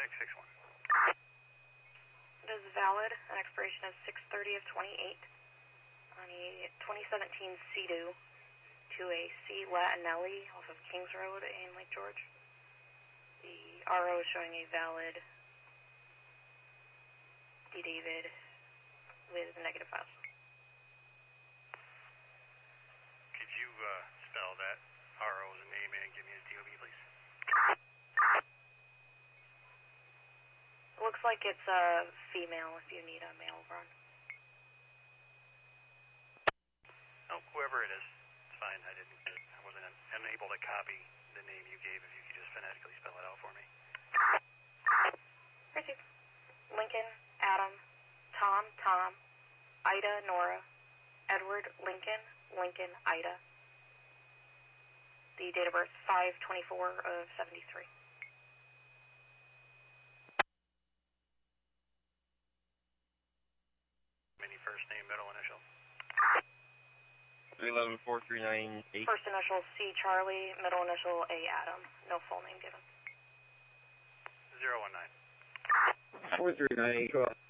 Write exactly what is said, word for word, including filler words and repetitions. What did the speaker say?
X six one. It is valid. An expiration of six thirty of twenty-eight on a twenty seventeen Sea-Doo to a C. Latinelli off of Kings Road in Lake George. The R O is showing a valid D. David with negative files. Could you uh, spell that R O's name and give me his D O B, please? It looks like it's a female if you need a male run. Oh, whoever it is, it's fine. I didn't. I wasn't unable to copy the name you gave. If you could just phonetically spell it out for me. Received. Lincoln, Adam, Tom, Tom, Ida, Nora, Edward, Lincoln, Lincoln, Ida. The date of birth five twenty-four of seventy-three. Any first name, middle initial? three eleven four three nine eight. First initial C. Charlie, middle initial A. Adam. No full name given. zero one nine. four three nine eight.